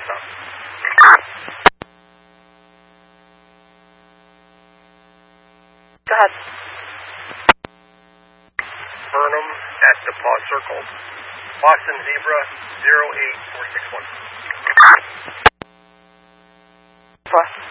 stop. Go ahead. Burnham at DePaw Circle. Boston Zebra 08461. Four.